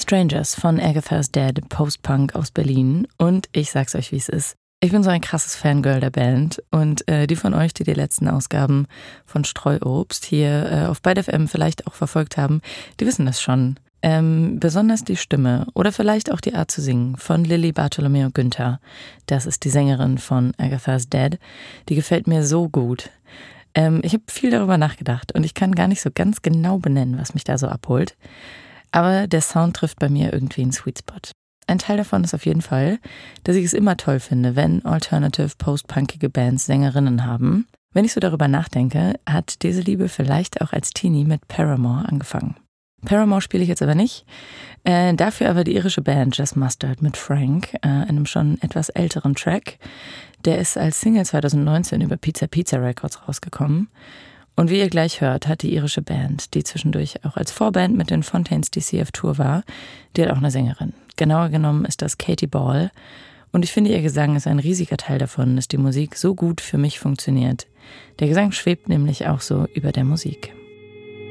Strangers von Agatha's Dead, Post-Punk aus Berlin. Und ich sag's euch, wie es ist. Ich bin so ein krasses Fangirl der Band und die von euch, die letzten Ausgaben von Streuobst hier auf Byte FM vielleicht auch verfolgt haben, die wissen das schon. Besonders die Stimme oder vielleicht auch die Art zu singen von Lilly Bartholomew Günther. Das ist die Sängerin von Agatha's Dead. Die gefällt mir so gut. Ich habe viel darüber nachgedacht und ich kann gar nicht so ganz genau benennen, was mich da so abholt. Aber der Sound trifft bei mir irgendwie einen Sweet Spot. Ein Teil davon ist auf jeden Fall, dass ich es immer toll finde, wenn alternative, post-punkige Bands Sängerinnen haben. Wenn ich so darüber nachdenke, hat diese Liebe vielleicht auch als Teenie mit Paramore angefangen. Paramore spiele ich jetzt aber nicht, dafür aber die irische Band Just Mustard mit Frank, einem schon etwas älteren Track. Der ist als Single 2019 über Pizza Pizza Records rausgekommen. Und wie ihr gleich hört, hat die irische Band, die zwischendurch auch als Vorband mit den Fontaines DC auf Tour war, die hat auch eine Sängerin. Genauer genommen ist das Katie Ball. Und ich finde, ihr Gesang ist ein riesiger Teil davon, dass die Musik so gut für mich funktioniert. Der Gesang schwebt nämlich auch so über der Musik.